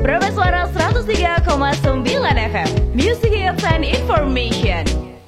Prabes Suara 103,9 FM Music Hits and Information.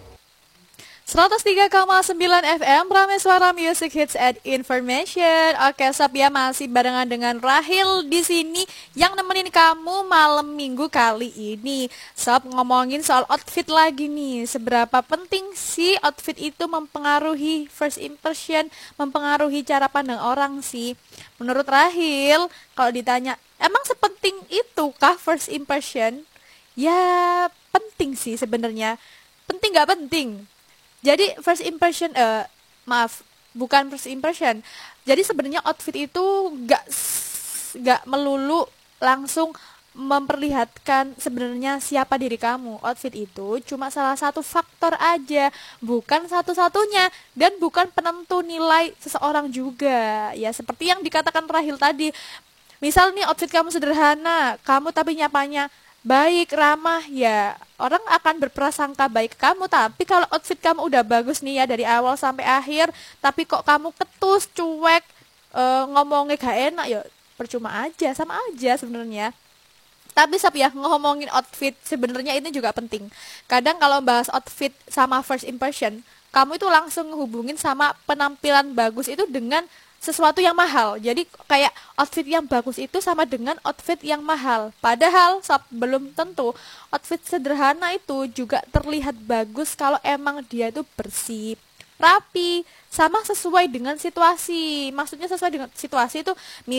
103,9 FM Prameswara Music Hits and Information. Oke sob ya, masih barengan dengan Rahil di sini yang nemenin kamu malam minggu kali ini. Sob, ngomongin soal outfit lagi nih. Seberapa penting sih outfit itu mempengaruhi first impression, mempengaruhi cara pandang orang sih? Menurut Rahil, kalau ditanya emang sepenting itu kah first impression? Ya penting sih sebenarnya. Penting gak penting? Jadi first impression, bukan first impression. Jadi sebenarnya outfit itu gak melulu langsung memperlihatkan sebenarnya siapa diri kamu. Outfit itu cuma salah satu faktor aja, bukan satu-satunya, dan bukan penentu nilai seseorang juga. Ya seperti yang dikatakan Rahil tadi. Misal nih outfit kamu sederhana, kamu tapi nyapanya baik, ramah, ya orang akan berprasangka baik ke kamu. Tapi kalau outfit kamu udah bagus nih ya dari awal sampai akhir, tapi kok kamu ketus, cuek, ngomongnya gak enak, ya percuma aja, sama aja sebenarnya. Tapi sob ya, ngomongin outfit sebenarnya ini juga penting. Kadang kalau bahas outfit sama first impression, kamu itu langsung ngehubungin sama penampilan bagus itu dengan sesuatu yang mahal. Jadi kayak outfit yang bagus itu sama dengan outfit yang mahal. Padahal sob, belum tentu. Outfit sederhana itu juga terlihat bagus kalau emang dia itu bersih, rapi, sama sesuai dengan situasi. Maksudnya sesuai dengan situasi itu